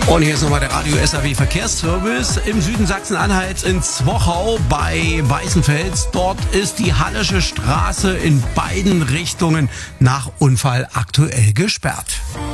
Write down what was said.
Und hier ist nochmal der Radio SAW Verkehrsservice im Süden Sachsen-Anhalts in Zwochau bei Weißenfels. Dort ist die Hallische Straße in beiden Richtungen nach Unfall aktuell gesperrt.